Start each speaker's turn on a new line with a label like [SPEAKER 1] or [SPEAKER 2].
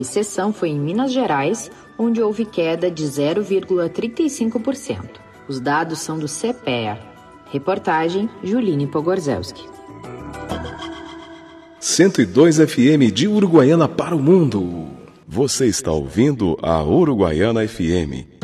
[SPEAKER 1] exceção foi em Minas Gerais, onde houve queda de 0,35%. Os dados são do CPEA. Reportagem Juline Pogorzelski.
[SPEAKER 2] 102 FM de Uruguaiana para o mundo. Você está ouvindo a Uruguaiana FM.